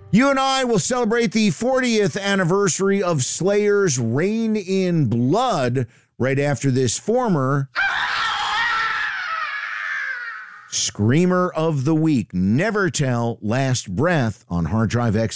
You and I will celebrate the 40th anniversary of Slayer's Reign in Blood right after this former Screamer of the Week. Never Tell Last Breath on Hard Drive X.